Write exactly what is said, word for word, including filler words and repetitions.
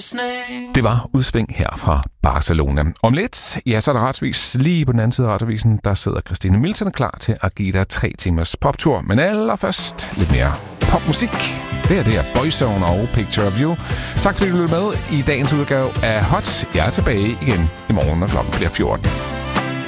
Det var udsving her fra Barcelona. Om lidt, ja, så er der retsvis lige på den anden side af retsavisen, der sidder Christine Milton klar til at give dig tre timers poptur. Men allerførst lidt mere popmusik. Det her, det er Boyzone og Picture of You. Tak fordi du lyttede med i dagens udgave af Hot. Jeg er tilbage igen i morgen, når klokken bliver fjorten.